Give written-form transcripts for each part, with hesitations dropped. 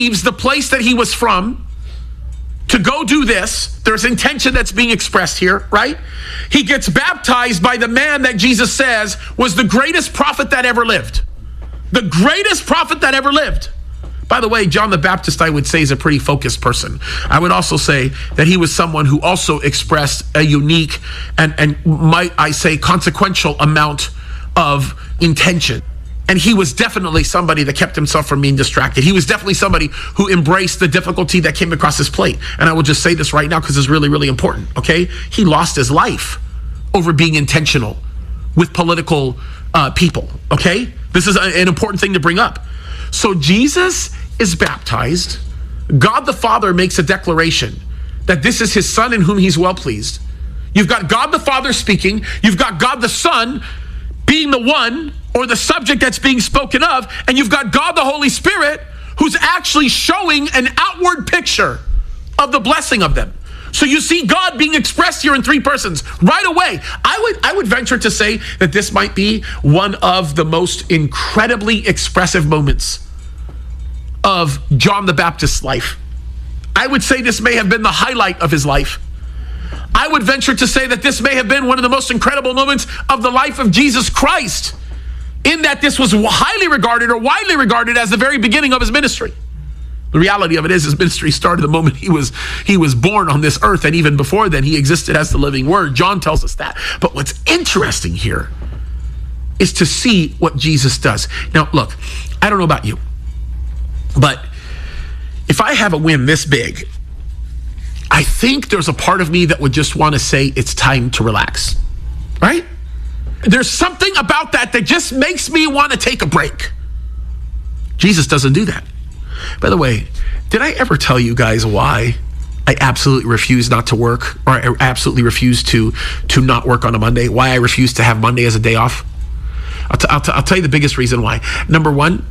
leaves the place that he was from to go do this. There's intention that's being expressed here, right? He gets baptized by the man that Jesus says was the greatest prophet that ever lived. The greatest prophet that ever lived. By the way, John the Baptist, I would say, is a pretty focused person. I would also say that he was someone who also expressed a unique and might I say consequential amount of intention. And he was definitely somebody that kept himself from being distracted. He was definitely somebody who embraced the difficulty that came across his plate. And I will just say this right now because it's really, really important, okay? He lost his life over being intentional with political people, okay? This is an important thing to bring up. So Jesus is baptized. God the Father makes a declaration that this is his son in whom he's well pleased. You've got God the Father speaking. You've got God the Son being the one or the subject that's being spoken of. And you've got God the Holy Spirit who's actually showing an outward picture of the blessing of them. So you see God being expressed here in three persons right away. I would venture to say that this might be one of the most incredibly expressive moments of John the Baptist's life. I would say this may have been the highlight of his life. I would venture to say that this may have been one of the most incredible moments of the life of Jesus Christ, in that this was highly regarded or widely regarded as the very beginning of his ministry. The reality of it is his ministry started the moment he was born on this earth, and even before then he existed as the living word. John tells us that. But what's interesting here is to see what Jesus does. Now, look, I don't know about you, but if I have a win this big, I think there's a part of me that would just want to say it's time to relax, right? There's something about that just makes me want to take a break. Jesus doesn't do that. By the way, did I ever tell you guys why I absolutely refuse not to work, or I absolutely refuse to not work on a Monday? Why I refuse to have Monday as a day off? I'll tell you the biggest reason why. Number one,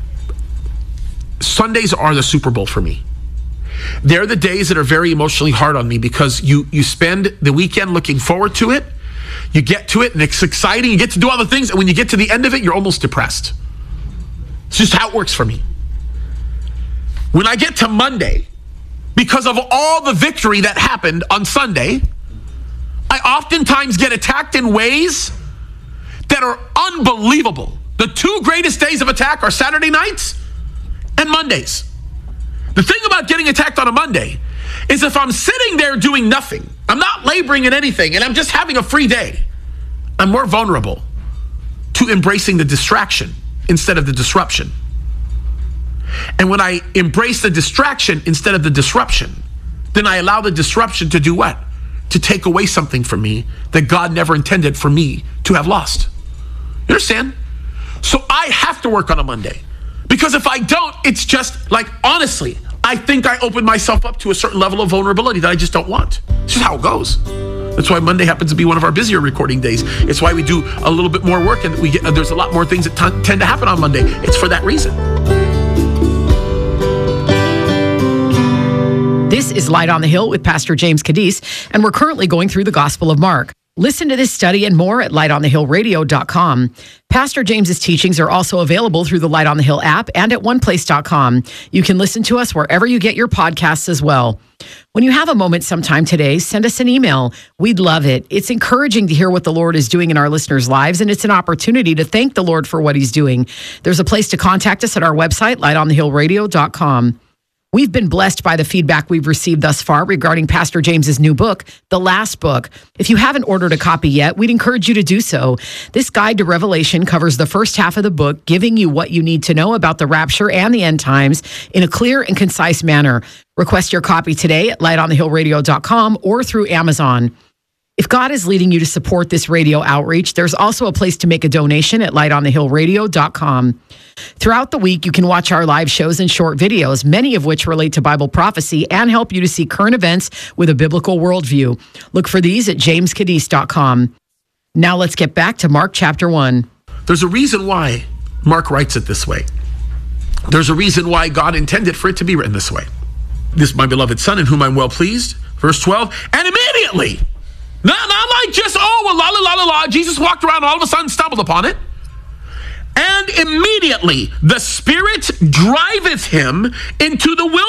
Sundays are the Super Bowl for me. They're the days that are very emotionally hard on me because you spend the weekend looking forward to it. You get to it and it's exciting. You get to do all the things. And when you get to the end of it, you're almost depressed. It's just how it works for me. When I get to Monday, because of all the victory that happened on Sunday, I oftentimes get attacked in ways that are unbelievable. The two greatest days of attack are Saturday nights and Mondays. The thing about getting attacked on a Monday is if I'm sitting there doing nothing, I'm not laboring in anything, and I'm just having a free day, I'm more vulnerable to embracing the distraction instead of the disruption. And when I embrace the distraction instead of the disruption, then I allow the disruption to do what? To take away something from me that God never intended for me to have lost. You understand? So I have to work on a Monday. Because if I don't, it's just like, honestly, I think I open myself up to a certain level of vulnerability that I just don't want. It's just how it goes. That's why Monday happens to be one of our busier recording days. It's why we do a little bit more work, and there's a lot more things that tend to happen on Monday. It's for that reason. This is Light on the Hill with Pastor James Cadiz, and we're currently going through the Gospel of Mark. Listen to this study and more at lightonthehillradio.com. Pastor James's teachings are also available through the Light on the Hill app and at oneplace.com. You can listen to us wherever you get your podcasts as well. When you have a moment sometime today, send us an email. We'd love it. It's encouraging to hear what the Lord is doing in our listeners' lives, and it's an opportunity to thank the Lord for what he's doing. There's a place to contact us at our website, lightonthehillradio.com. We've been blessed by the feedback we've received thus far regarding Pastor James's new book, The Last Book. If you haven't ordered a copy yet, we'd encourage you to do so. This guide to Revelation covers the first half of the book, giving you what you need to know about the rapture and the end times in a clear and concise manner. Request your copy today at lightonthehillradio.com or through Amazon. If God is leading you to support this radio outreach, there's also a place to make a donation at lightonthehillradio.com. Throughout the week, you can watch our live shows and short videos, many of which relate to Bible prophecy and help you to see current events with a biblical worldview. Look for these at jamescadiz.com. Now let's get back to Mark chapter 1. There's a reason why Mark writes it this way. There's a reason why God intended for it to be written this way. This is my beloved son in whom I'm well pleased. Verse 12, and immediately, not like just, oh, well, la, la, la, la, la. Jesus walked around and all of a sudden stumbled upon it. And immediately the Spirit driveth him into the wilderness.